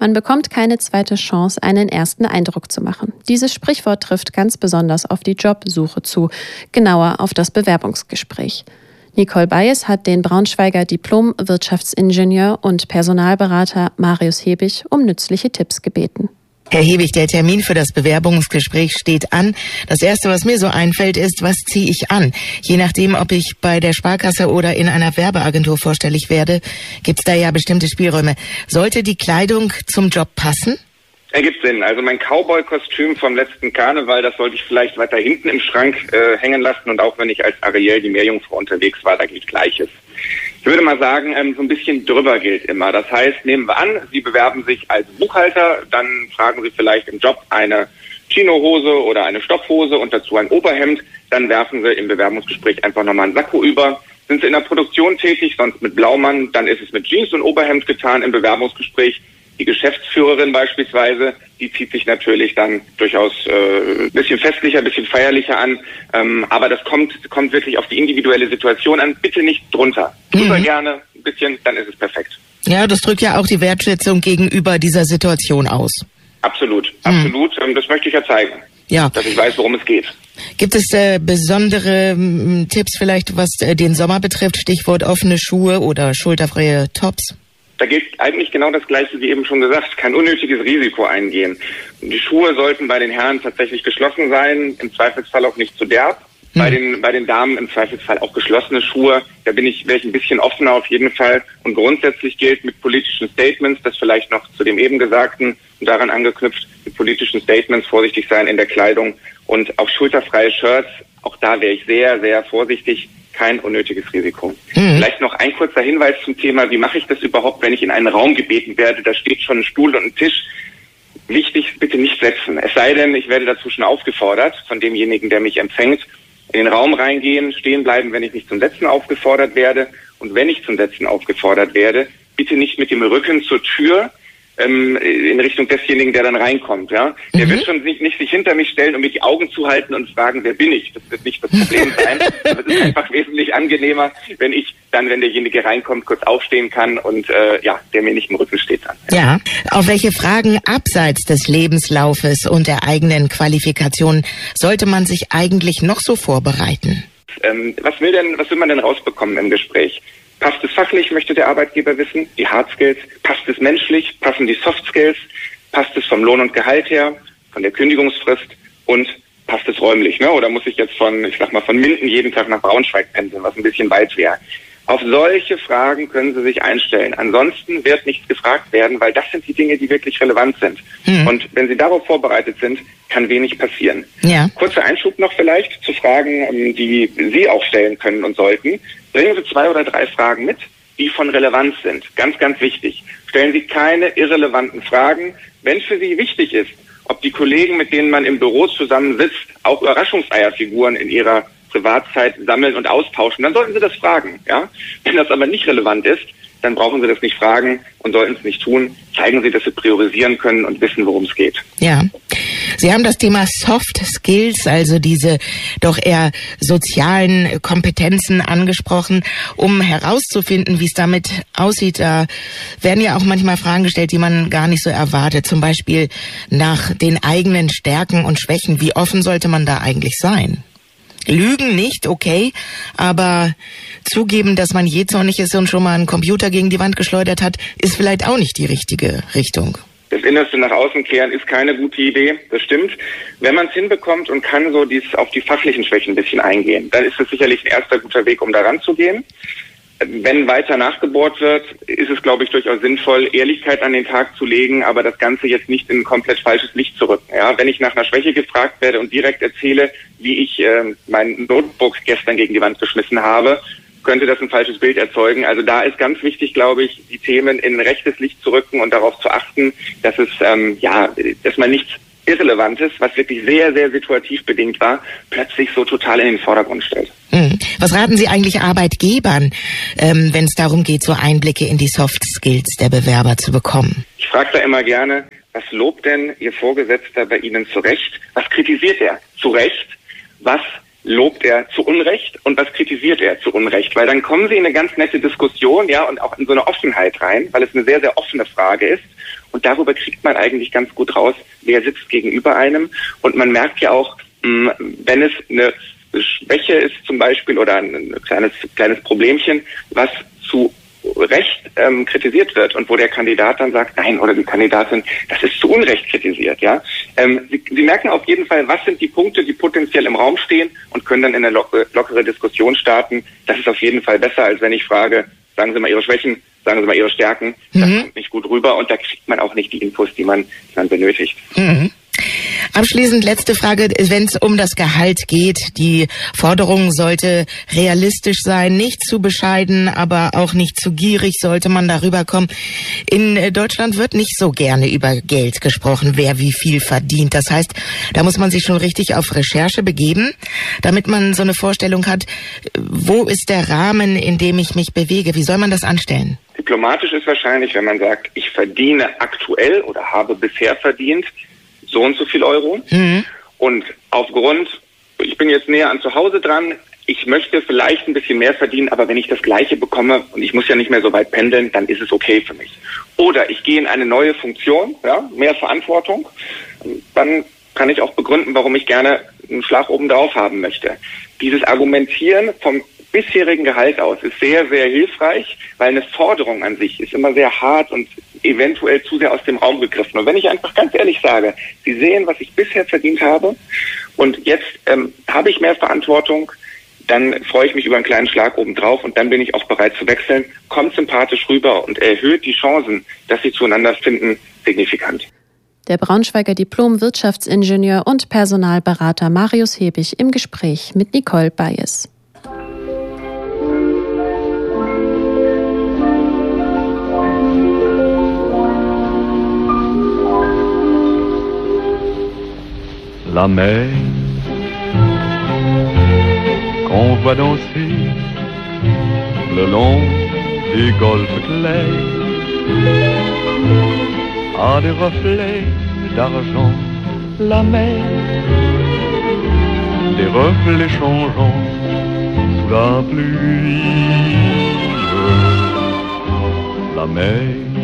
Man bekommt keine zweite Chance, einen ersten Eindruck zu machen. Dieses Sprichwort trifft ganz besonders auf die Jobsuche zu, genauer auf das Bewerbungsgespräch. Nicole Bayes hat den Braunschweiger Diplom-Wirtschaftsingenieur und Personalberater Marius Hebig um nützliche Tipps gebeten. Herr Hebig, der Termin für das Bewerbungsgespräch steht an. Das Erste, was mir so einfällt, ist, was ziehe ich an? Je nachdem, ob ich bei der Sparkasse oder in einer Werbeagentur vorstellig werde, gibt es da ja bestimmte Spielräume. Sollte die Kleidung zum Job passen? Ergibt Sinn. Also mein Cowboy-Kostüm vom letzten Karneval, das sollte ich vielleicht weiter hinten im Schrank hängen lassen. Und auch wenn ich als Ariel, die Meerjungfrau, unterwegs war, da gilt Gleiches. Ich würde mal sagen, so ein bisschen drüber gilt immer. Das heißt, nehmen wir an, Sie bewerben sich als Buchhalter, dann tragen Sie vielleicht im Job eine Chinohose oder eine Stoffhose und dazu ein Oberhemd. Dann werfen Sie im Bewerbungsgespräch einfach nochmal einen Sakko über. Sind Sie in der Produktion tätig, sonst mit Blaumann, dann ist es mit Jeans und Oberhemd getan im Bewerbungsgespräch. Die Geschäftsführerin beispielsweise, die zieht sich natürlich dann durchaus ein bisschen festlicher, ein bisschen feierlicher an. Aber das kommt wirklich auf die individuelle Situation an. Bitte nicht drunter. Super gerne ein bisschen, dann ist es perfekt. Ja, das drückt ja auch die Wertschätzung gegenüber dieser Situation aus. Absolut, absolut. Das möchte ich ja zeigen. Ja. Dass ich weiß, worum es geht. Gibt es besondere Tipps vielleicht, was den Sommer betrifft? Stichwort offene Schuhe oder schulterfreie Tops? Da gilt eigentlich genau das Gleiche wie eben schon gesagt. Kein unnötiges Risiko eingehen. Die Schuhe sollten bei den Herren tatsächlich geschlossen sein, im Zweifelsfall auch nicht zu derb. Bei den Damen im Zweifelsfall auch geschlossene Schuhe. Da wäre ich ein bisschen offener auf jeden Fall. Und grundsätzlich gilt mit politischen Statements, das vielleicht noch zu dem eben Gesagten und daran angeknüpft, mit politischen Statements vorsichtig sein in der Kleidung und auch schulterfreie Shirts. Auch da wäre ich sehr, sehr vorsichtig. Kein unnötiges Risiko. Vielleicht noch ein kurzer Hinweis zum Thema, wie mache ich das überhaupt, wenn ich in einen Raum gebeten werde, da steht schon ein Stuhl und ein Tisch. Wichtig, bitte nicht setzen. Es sei denn, ich werde dazu schon aufgefordert von demjenigen, der mich empfängt. In den Raum reingehen, stehen bleiben, wenn ich nicht zum Setzen aufgefordert werde. Und wenn ich zum Setzen aufgefordert werde, bitte nicht mit dem Rücken zur Tür in Richtung desjenigen, der dann reinkommt. Ja, der wird schon nicht sich hinter mich stellen und mir die Augen zuhalten und fragen, wer bin ich? Das wird nicht das Problem sein. Aber es ist einfach wesentlich angenehmer, wenn ich dann, wenn derjenige reinkommt, kurz aufstehen kann und der mir nicht im Rücken steht dann. Ja, auf welche Fragen abseits des Lebenslaufes und der eigenen Qualifikation sollte man sich eigentlich noch so vorbereiten? Was will man denn rausbekommen im Gespräch? Passt es fachlich, möchte der Arbeitgeber wissen, die Hard Skills. Passt es menschlich, passen die Soft Skills. Passt es vom Lohn und Gehalt her, von der Kündigungsfrist und passt es räumlich, ne? Oder muss ich jetzt von Minden jeden Tag nach Braunschweig pendeln, was ein bisschen weit wäre. Auf solche Fragen können Sie sich einstellen. Ansonsten wird nichts gefragt werden, weil das sind die Dinge, die wirklich relevant sind. Und wenn Sie darauf vorbereitet sind, kann wenig passieren. Ja. Kurzer Einschub noch vielleicht zu Fragen, die Sie auch stellen können und sollten. Bringen Sie 2 oder 3 Fragen mit, die von Relevanz sind. Ganz, ganz wichtig. Stellen Sie keine irrelevanten Fragen. Wenn für Sie wichtig ist, ob die Kollegen, mit denen man im Büro zusammensitzt, auch Überraschungseierfiguren in ihrer Privatzeit sammeln und austauschen, dann sollten Sie das fragen. Ja? Wenn das aber nicht relevant ist, dann brauchen Sie das nicht fragen und sollten es nicht tun. Zeigen Sie, dass Sie priorisieren können und wissen, worum es geht. Ja. Sie haben das Thema Soft Skills, also diese doch eher sozialen Kompetenzen angesprochen, um herauszufinden, wie es damit aussieht. Da werden ja auch manchmal Fragen gestellt, die man gar nicht so erwartet. Zum Beispiel nach den eigenen Stärken und Schwächen. Wie offen sollte man da eigentlich sein? Lügen nicht, okay, aber zugeben, dass man jähzornig ist und schon mal einen Computer gegen die Wand geschleudert hat, ist vielleicht auch nicht die richtige Richtung. Das Innerste nach außen kehren ist keine gute Idee, das stimmt. Wenn man es hinbekommt und kann so auf die fachlichen Schwächen ein bisschen eingehen, dann ist das sicherlich ein erster guter Weg, um da ranzugehen. Wenn weiter nachgebohrt wird, ist es, glaube ich, durchaus sinnvoll, Ehrlichkeit an den Tag zu legen, aber das Ganze jetzt nicht in ein komplett falsches Licht zu rücken. Ja, wenn ich nach einer Schwäche gefragt werde und direkt erzähle, wie ich mein Notebook gestern gegen die Wand geschmissen habe, könnte das ein falsches Bild erzeugen. Also da ist ganz wichtig, glaube ich, die Themen in rechtes Licht zu rücken und darauf zu achten, dass es dass man nichts Irrelevantes, was wirklich sehr, sehr situativ bedingt war, plötzlich so total in den Vordergrund stellt. Was raten Sie eigentlich Arbeitgebern, wenn es darum geht, so Einblicke in die Soft Skills der Bewerber zu bekommen? Ich frage da immer gerne, was lobt denn Ihr Vorgesetzter bei Ihnen zu Recht? Was kritisiert er zu Recht? Was lobt er zu Unrecht und was kritisiert er zu Unrecht? Weil dann kommen sie in eine ganz nette Diskussion, ja, und auch in so eine Offenheit rein, weil es eine sehr, sehr offene Frage ist. Und darüber kriegt man eigentlich ganz gut raus, wer sitzt gegenüber einem. Und man merkt ja auch, wenn es eine Schwäche ist zum Beispiel oder ein kleines Problemchen, was zu Recht kritisiert wird und wo der Kandidat dann sagt, nein, oder die Kandidatin, das ist zu Unrecht kritisiert, ja. Sie merken auf jeden Fall, was sind die Punkte, die potenziell im Raum stehen und können dann in eine lockere Diskussion starten. Das ist auf jeden Fall besser, als wenn ich frage, sagen Sie mal Ihre Schwächen, sagen Sie mal Ihre Stärken. Das kommt nicht gut rüber und da kriegt man auch nicht die Infos, die man benötigt. Abschließend letzte Frage, wenn es um das Gehalt geht. Die Forderung sollte realistisch sein, nicht zu bescheiden, aber auch nicht zu gierig sollte man darüber kommen. In Deutschland wird nicht so gerne über Geld gesprochen, wer wie viel verdient. Das heißt, da muss man sich schon richtig auf Recherche begeben, damit man so eine Vorstellung hat, wo ist der Rahmen, in dem ich mich bewege? Wie soll man das anstellen? Diplomatisch ist wahrscheinlich, wenn man sagt, ich verdiene aktuell oder habe bisher verdient so und so viel Euro. Und aufgrund, ich bin jetzt näher an zu Hause dran, ich möchte vielleicht ein bisschen mehr verdienen, aber wenn ich das Gleiche bekomme und ich muss ja nicht mehr so weit pendeln, dann ist es okay für mich. Oder ich gehe in eine neue Funktion, ja, mehr Verantwortung, dann kann ich auch begründen, warum ich gerne einen Schlag obendrauf haben möchte. Dieses Argumentieren vom bisherigen Gehalt aus ist sehr, sehr hilfreich, weil eine Forderung an sich ist immer sehr hart und eventuell zu sehr aus dem Raum gegriffen. Und wenn ich einfach ganz ehrlich sage, Sie sehen, was ich bisher verdient habe und jetzt habe ich mehr Verantwortung, dann freue ich mich über einen kleinen Schlag obendrauf und dann bin ich auch bereit zu wechseln, kommt sympathisch rüber und erhöht die Chancen, dass Sie zueinander finden, signifikant. Der Braunschweiger Diplom-Wirtschaftsingenieur und Personalberater Marius Hebig im Gespräch mit Nicole Bayes. La mer qu'on voit danser le long des golfes clairs a des reflets d'argent. La mer, des reflets changeants sous la pluie. La mer